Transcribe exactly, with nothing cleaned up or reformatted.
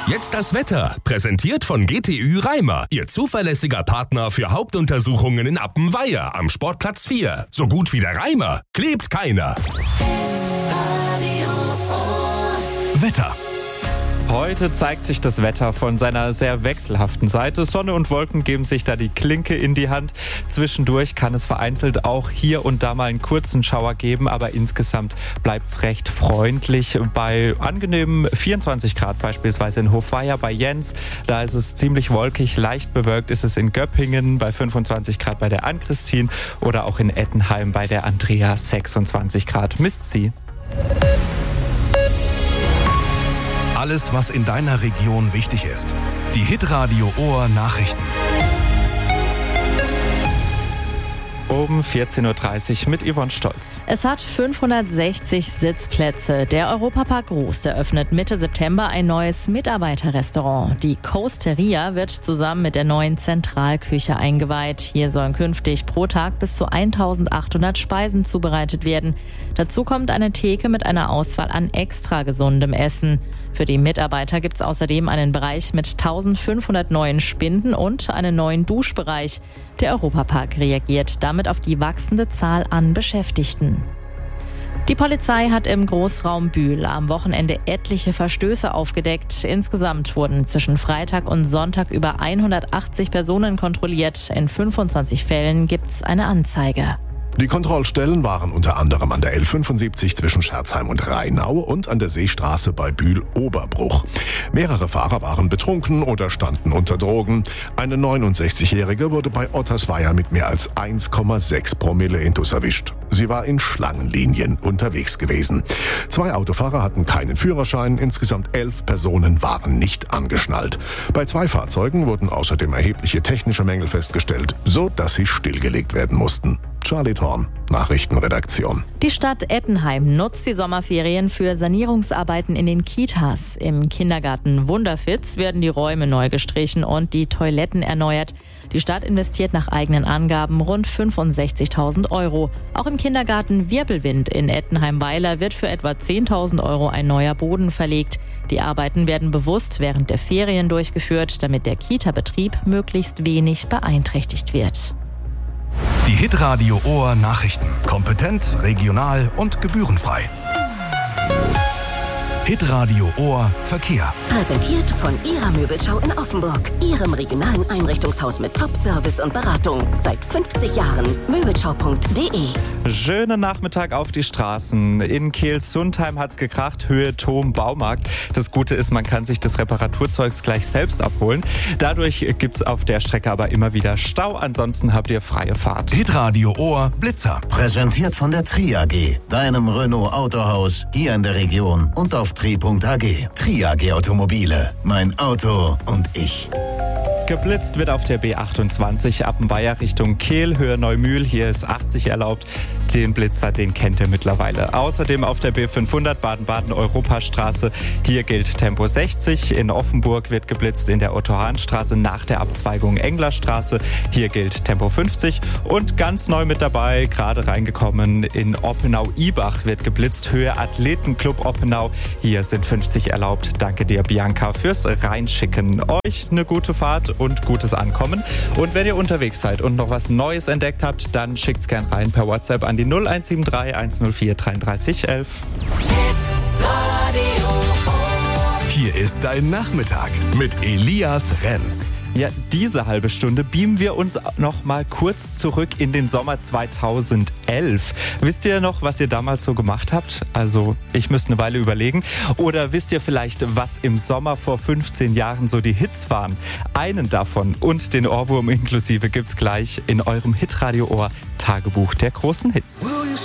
Jetzt das Wetter, präsentiert von G T Ü Reimer, Ihr zuverlässiger Partner für Hauptuntersuchungen in Appenweier am Sportplatz vier. So gut wie der Reimer klebt keiner. Wetter. Heute zeigt sich das Wetter von seiner sehr wechselhaften Seite. Sonne und Wolken geben sich da die Klinke in die Hand. Zwischendurch kann es vereinzelt auch hier und da mal einen kurzen Schauer geben, aber insgesamt bleibt es recht freundlich. Bei angenehmen vierundzwanzig Grad beispielsweise in Hofweier bei Jens, da ist es ziemlich wolkig, leicht bewölkt ist es in Göppingen, bei fünfundzwanzig Grad bei der Ann-Christine oder auch in Ettenheim bei der Andrea sechsundzwanzig Grad. Misst sie. Alles, was in deiner Region wichtig ist. Die Hitradio Ohr Nachrichten. Um vierzehn Uhr dreißig mit Yvonne Stolz. Es hat fünfhundertsechzig Sitzplätze. Der Europapark Groß eröffnet Mitte September ein neues Mitarbeiterrestaurant. Die Coasteria wird zusammen mit der neuen Zentralküche eingeweiht. Hier sollen künftig pro Tag bis zu eintausendachthundert Speisen zubereitet werden. Dazu kommt eine Theke mit einer Auswahl an extra gesundem Essen. Für die Mitarbeiter gibt es außerdem einen Bereich mit eintausendfünfhundert neuen Spinden und einen neuen Duschbereich. Der Europapark reagiert damit auf die wachsende Zahl an Beschäftigten. Die Polizei hat im Großraum Bühl am Wochenende etliche Verstöße aufgedeckt. Insgesamt wurden zwischen Freitag und Sonntag über hundertachtzig Personen kontrolliert. In fünfundzwanzig Fällen gibt es eine Anzeige. Die Kontrollstellen waren unter anderem an der L fünfundsiebzig zwischen Scherzheim und Rheinau und an der Seestraße bei Bühl-Oberbruch. Mehrere Fahrer waren betrunken oder standen unter Drogen. Eine neunundsechzigjährige wurde bei Ottersweier mit mehr als eins Komma sechs Promille Intus erwischt. Sie war in Schlangenlinien unterwegs gewesen. Zwei Autofahrer hatten keinen Führerschein, insgesamt elf Personen waren nicht angeschnallt. Bei zwei Fahrzeugen wurden außerdem erhebliche technische Mängel festgestellt, so dass sie stillgelegt werden mussten. Charlie Thorn, Nachrichtenredaktion. Die Stadt Ettenheim nutzt die Sommerferien für Sanierungsarbeiten in den Kitas. Im Kindergarten Wunderfitz werden die Räume neu gestrichen und die Toiletten erneuert. Die Stadt investiert nach eigenen Angaben rund fünfundsechzigtausend Euro. Auch im Kindergarten Wirbelwind in Ettenheim-Weiler wird für etwa zehntausend Euro ein neuer Boden verlegt. Die Arbeiten werden bewusst während der Ferien durchgeführt, damit der Kita-Betrieb möglichst wenig beeinträchtigt wird. Die Hitradio Ohr Nachrichten. Kompetent, regional und gebührenfrei. Hitradio Ohr Verkehr. Präsentiert von Ihrer Möbelschau in Offenburg. Ihrem regionalen Einrichtungshaus mit Top-Service und Beratung. Seit fünfzig Jahren. Möbelschau punkt de. Schönen Nachmittag auf die Straßen. In Kehl-Sundheim hat's gekracht, Höhe Thom Baumarkt. Das Gute ist, man kann sich das Reparaturzeugs gleich selbst abholen. Dadurch gibt's auf der Strecke aber immer wieder Stau. Ansonsten habt ihr freie Fahrt. Hitradio Ohr Blitzer. Präsentiert von der Tri A G, deinem Renault Autohaus hier in der Region und auf tri punkt a g. Tri A G Automobile. Mein Auto und ich. Geblitzt wird auf der B achtundzwanzig Appenweier Richtung Kehl, Höhe Neumühl. Hier ist achtzig erlaubt. Den Blitzer, den kennt ihr mittlerweile. Außerdem auf der B fünfhundert Baden-Baden-Europastraße. Hier gilt Tempo sechzig. In Offenburg wird geblitzt in der Otto-Hahn-Straße nach der Abzweigung Englerstraße. Hier gilt Tempo fünfzig. Und ganz neu mit dabei, gerade reingekommen, in Oppenau-Ibach wird geblitzt. Höhe Athletenclub Oppenau. Hier sind fünfzig erlaubt. Danke dir, Bianca, fürs Reinschicken. Euch eine gute Fahrt und gutes Ankommen. Und wenn ihr unterwegs seid und noch was Neues entdeckt habt, dann schickt's gern rein per WhatsApp an die null eins sieben drei eins null vier dreiunddreißig elf. Hier ist dein Nachmittag mit Elias Renz. Ja, diese halbe Stunde beamen wir uns noch mal kurz zurück in den Sommer zweitausendelf. Wisst ihr noch, was ihr damals so gemacht habt? Also, ich müsste eine Weile überlegen. Oder wisst ihr vielleicht, was im Sommer vor fünfzehn Jahren so die Hits waren? Einen davon und den Ohrwurm inklusive gibt's gleich in eurem Hitradio Ohr Tagebuch der großen Hits.